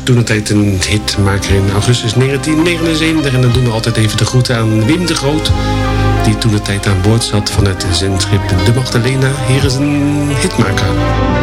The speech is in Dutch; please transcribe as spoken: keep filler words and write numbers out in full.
toen een tijd een hitmaker in augustus negentien negenenzeventig. En dan doen we altijd even de groeten aan Wim de Groot, die toen een tijd aan boord zat vanuit het zendschip de Magdalena. Hier is een hitmaker.